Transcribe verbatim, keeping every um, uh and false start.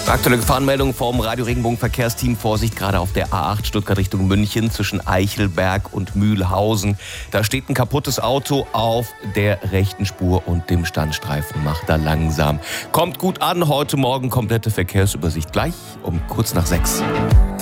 Aktuelle Gefahrenmeldung vom Radio Regenbogen Verkehrsteam. Vorsicht, gerade auf der A acht Stuttgart Richtung München zwischen Eichelberg und Mühlhausen. Da steht ein kaputtes Auto auf der rechten Spur und dem Standstreifen. Macht da langsam. Kommt gut an. Heute Morgen komplette Verkehrsübersicht gleich um kurz nach sechs.